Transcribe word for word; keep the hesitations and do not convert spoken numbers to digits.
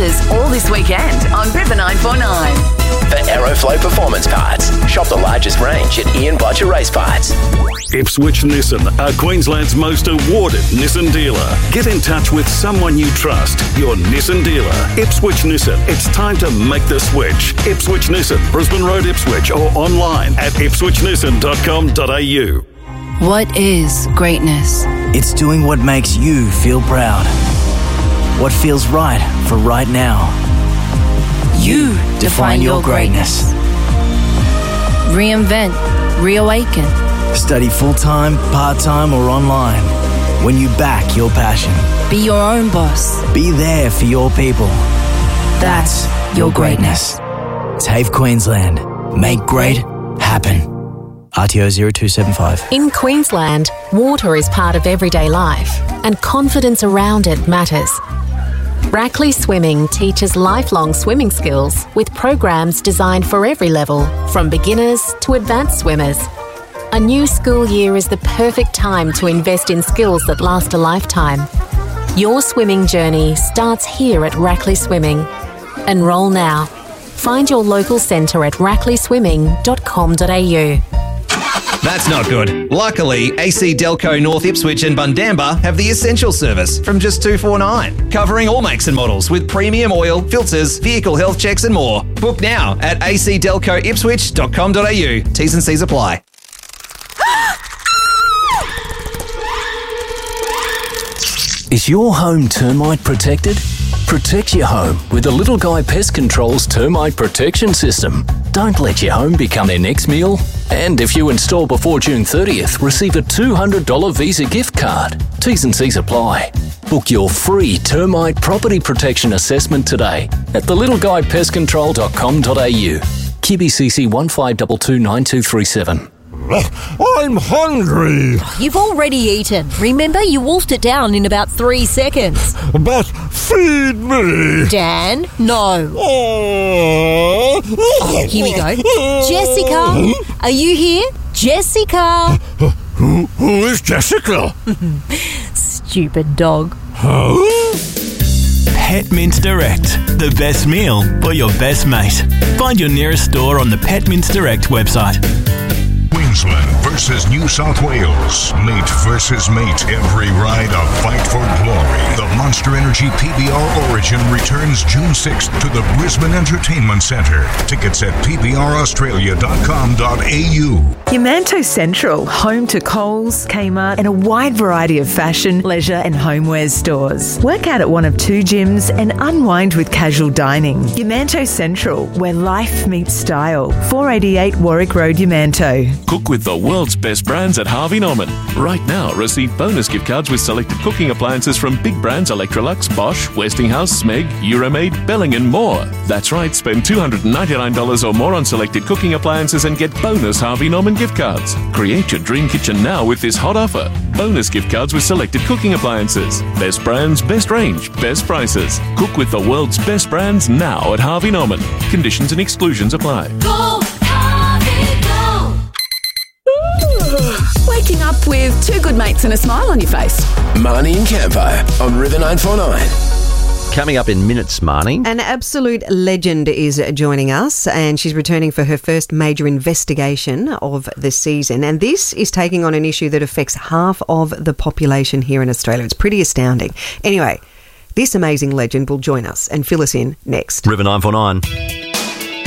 offers all this weekend on River nine four nine. For Aeroflow Performance Parts, shop the largest range at Ian Butcher Race Parts. Ipswich Nissan are Queensland's most awarded Nissan dealer. Get in touch with someone you trust. Your Nissan dealer. Ipswich Nissan. It's time to make the switch. Ipswich Nissan, Brisbane Road, Ipswich, or online at ipswich nissan dot com dot a u. What is greatness? It's doing what makes you feel proud. What feels right for right now. You define your greatness. Reinvent. Reawaken. Study full-time, part-time, or online. When you back your passion. Be your own boss. Be there for your people. That's your greatness. TAFE Queensland. Make great happen. R T O zero two seven five. In Queensland, water is part of everyday life, and confidence around it matters. Rackley Swimming teaches lifelong swimming skills with programs designed for every level, from beginners to advanced swimmers. A new school year is the perfect time to invest in skills that last a lifetime. Your swimming journey starts here at Rackley Swimming. Enrol now. Find your local centre at rackley swimming dot com dot a u. That's not good. Luckily, A C Delco North Ipswich and Bundamba have the Essential service from just two dollars forty-nine, covering all makes and models with premium oil, filters, vehicle health checks and more. Book now at a c delco ipswich dot com dot a u. T's and C's apply. Is your home termite protected? Protect your home with the Little Guy Pest Control's Termite Protection System. Don't let your home become their next meal. And if you install before June thirtieth, receive a two hundred dollars Visa gift card. T's and C's apply. Book your free termite property protection assessment today at the little guy pest control dot com dot a u. Q B C C one five two two nine two three seven. I'm hungry. You've already eaten. Remember, you wolfed it down in about three seconds. But feed me. Dan, no. Oh. Oh, here we go. Jessica, are you here? Jessica. Who, who is Jessica? Stupid dog. Huh? Pet Mint Direct, the best meal for your best mate. Find your nearest store on the Pet Mint Direct website. Queensland versus New South Wales. Mate versus mate. Every ride a fight for glory. The Monster Energy P B R Origin returns June sixth to the Brisbane Entertainment Centre. Tickets at p b r australia dot com dot a u. Yamanto Central, home to Coles, Kmart and a wide variety of fashion, leisure and homewares stores. Work out at one of two gyms and unwind with casual dining. Yamanto Central, where life meets style. four eighty-eight Warwick Road, Yamanto. Cook with the world's best brands at Harvey Norman. Right now, receive bonus gift cards with selected cooking appliances from big brands Electrolux, Bosch, Westinghouse, Smeg, Euromaid, Belling and more. That's right, spend two hundred ninety-nine dollars or more on selected cooking appliances and get bonus Harvey Norman gift cards. Create your dream kitchen now with this hot offer. Bonus gift cards with selected cooking appliances. Best brands, best range, best prices. Cook with the world's best brands now at Harvey Norman. Conditions and exclusions apply. Go, Harvey, go! Waking up with two good mates and a smile on your face. Marnie and Campo on River nine four nine. Coming up in minutes, Marnie. An absolute legend is joining us, and she's returning for her first major investigation of the season. And this is taking on an issue that affects half of the population here in Australia. It's pretty astounding. Anyway, this amazing legend will join us and fill us in next. River nine four nine.